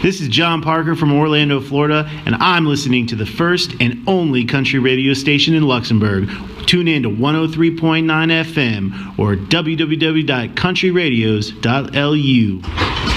This is John Parker from Orlando, Florida, and I'm listening to the first and only country radio station in Luxembourg. Tune in to 103.9 FM or www.countryradios.lu.